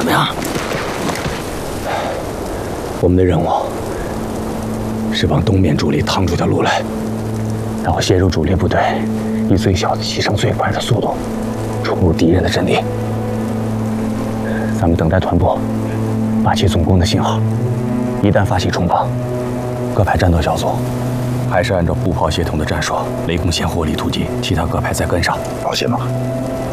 么样？ 我们的任务是帮东面主力趟出条路来，然后协助主力部队以最小的牺牲、最快的速度冲入敌人的阵地。咱们等待团部发起总攻的信号，一旦发起冲锋，各派战斗小组还是按照步炮协同的战术，雷公先火力突击，其他各派再跟上。 放心吧，